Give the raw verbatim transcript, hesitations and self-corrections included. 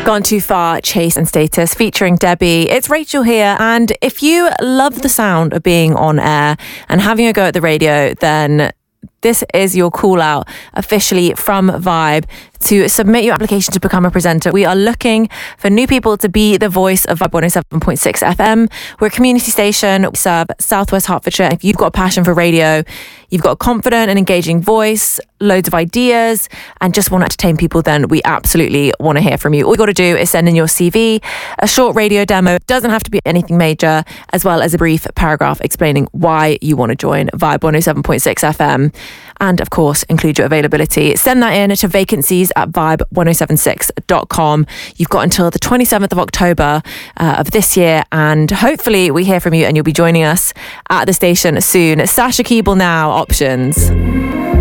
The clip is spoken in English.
Gone Too Far, Chase and Status featuring Debbie. It's Rachel here, and if you love the sound of being on air and having a go at the radio, then this is your call out officially from Vibe to submit your application to become a presenter. We are looking for new people to be the voice of Vibe one oh seven point six F M. We're a community station. We serve Southwest Hertfordshire. If you've got a passion for radio, you've got a confident and engaging voice, loads of ideas, and just want to entertain people, then we absolutely want to hear from you. All you got to do is send in your C V, a short radio demo, doesn't have to be anything major, as well as a brief paragraph explaining why you want to join Vibe one oh seven point six F M. And of course, include your availability. Send that in to vacancies at vibe one oh seven six dot com. You've got until the twenty-seventh of October uh, of this year, and hopefully we hear from you and you'll be joining us at the station soon. Sasha Keeble now, Options.